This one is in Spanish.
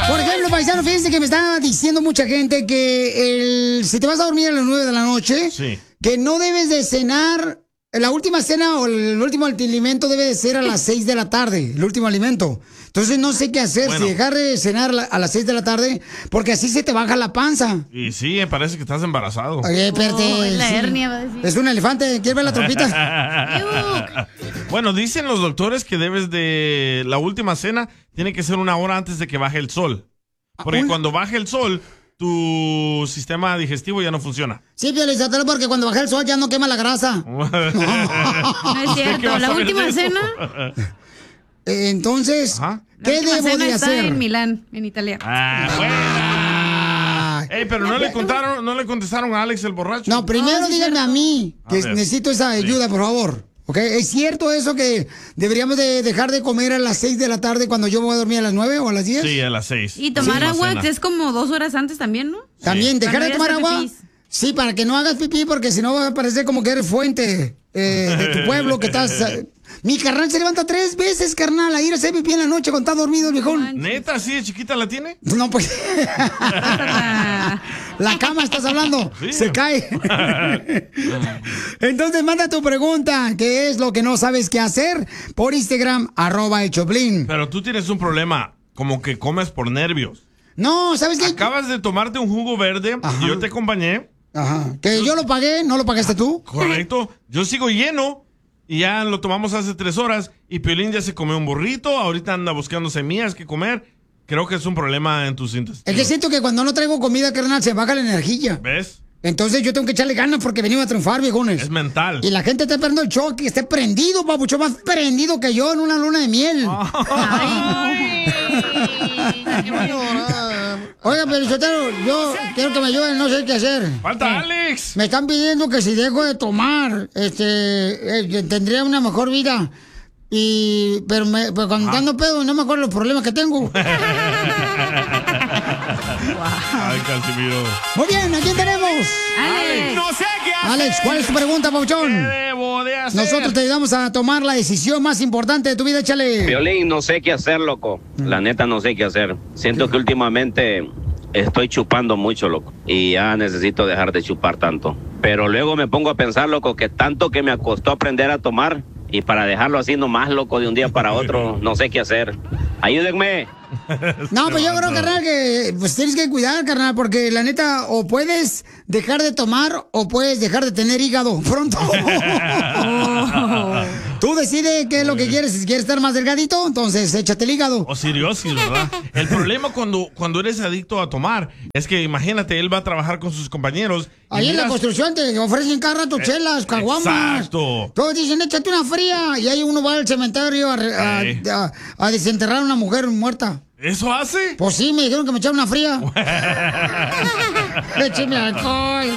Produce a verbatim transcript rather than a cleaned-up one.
Por ejemplo, paisano, fíjense que me está diciendo mucha gente que el, si te vas a dormir a las nueve de la noche, Sí. que no debes de cenar, la última cena o el último alimento debe de ser a las seis de la tarde, el último alimento. Entonces no sé qué hacer, Bueno. si dejar de cenar la- a las seis de la tarde, porque así se te baja la panza. Y sí, me parece que estás embarazado. Oye, espérate. Oh, es la sí. hernia, va a decir. Es un elefante, ¿quieres ver la trompita? Bueno, dicen los doctores que debes de... La última cena tiene que ser una hora antes de que baje el sol. Porque ¿Un- cuando baje el sol, tu sistema digestivo ya no funciona. Sí, Piolizotelo, porque cuando baja el sol ya no quema la grasa. No es ¿Usted qué cierto. va a La saber última de eso? cena. Eh, Entonces, Ajá. La ¿qué última debo cena de está hacer? en Milán, en Italia. Ah, bueno. Ah. Ey, pero no le contaron, no le contestaron a Alex el borracho. No, primero No, sí es díganme cierto. a mí, que A ver. necesito esa ayuda, por favor. ¿Ok? ¿Es cierto eso que deberíamos de dejar de comer a las seis de la tarde cuando yo voy a dormir a las nueve o a las diez? Sí, a las seis. Y tomar Última agua, cena. que es como dos horas antes también, ¿no? También, dejar Para de no ir a tomar hacer agua. pipís. Sí, para que no hagas pipí, porque si no va a parecer como que eres fuente eh, de tu pueblo, que estás... eh, Mi carnal se levanta tres veces, carnal, a ir a hacer pipí en la noche cuando está dormido el viejón. ¿Neta, así de chiquita la tiene? No, pues... La cama, estás hablando. Sí. Se cae. Entonces, manda tu pregunta. ¿Qué es lo que no sabes qué hacer? Por Instagram, arroba el Choplin. Pero tú tienes un problema, como que comes por nervios. No, ¿sabes qué? Acabas de tomarte un jugo verde Ajá. y yo te acompañé. Ajá. Que yo lo pagué, ¿no lo pagaste tú? Correcto. Yo sigo lleno y ya lo tomamos hace tres horas y Piolín ya se comió un burrito, ahorita anda buscando semillas que comer. Creo que es un problema en tus intestinos. Es que siento que cuando no traigo comida, carnal, se baja la energía. ¿Ves? Entonces yo tengo que echarle ganas porque venimos a triunfar, viejones. Es mental. Y la gente está esperando el show, que esté prendido, papucho, más prendido que yo en una luna de miel. Oiga, pero yo, yo quiero que me ayuden, no sé qué hacer. ¡Falta Alex! Me están pidiendo que si dejo de tomar, este, eh, que tendría una mejor vida. Y, pero, me, pero cuando ando pedo, no me acuerdo los problemas que tengo. Ay, Casimiro. Muy bien, ¿a quién tenemos? Alex. No sé qué hacer. Alex, ¿cuál es tu pregunta, ¿Qué papuchón? debo de hacer? Nosotros te ayudamos a tomar la decisión más importante de tu vida, échale. Violín, no sé qué hacer, loco. La neta no sé qué hacer. Siento que últimamente estoy chupando mucho, loco. Y ya necesito dejar de chupar tanto. Pero luego me pongo a pensar, loco, que tanto que me costó aprender a tomar. Y para dejarlo así nomás, loco, de un día para otro, no sé qué hacer. Ayúdenme. No, pues yo creo, carnal, que pues tienes que cuidar, carnal, porque la neta, o puedes dejar de tomar o puedes dejar de tener hígado pronto. Tú decides qué es lo que quieres. Si quieres estar más delgadito, entonces échate el hígado. O cirrosis, ¿verdad? El problema cuando, cuando eres adicto a tomar es que imagínate, él va a trabajar con sus compañeros. y Ahí en la miras- construcción te ofrecen cada rato chelas, caguamas. Exacto. Todos dicen, échate una fría. Y ahí uno va al cementerio a, re- a- Ey. a- a desenterrar a una mujer muerta. ¿Eso hace? Pues sí, me dijeron que me echaron una fría. Écheme alcohol.